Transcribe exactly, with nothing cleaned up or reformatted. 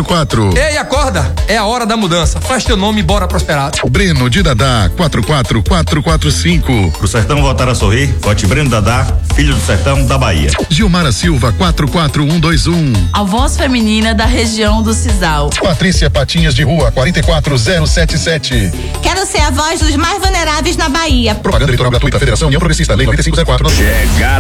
quatro quatro. Ei, acorda! É a hora da mudança. Faz teu nome e bora prosperar. Breno de Dadá, quatro quatro quatro quatro cinco. Pro sertão voltar a sorrir, vote Breno Dadá, filho do sertão da Bahia. Gilmara Silva, quatro quatro um dois um. A voz feminina da região do Cisal. Patrícia Patinhas de Rua, quarenta e quatro zero sete sete. Quero ser a voz dos mais vulneráveis na Bahia. Propaganda eleitoral gratuita, Federação União Progressista, Lei noventa e cinco zero quatro. Chegar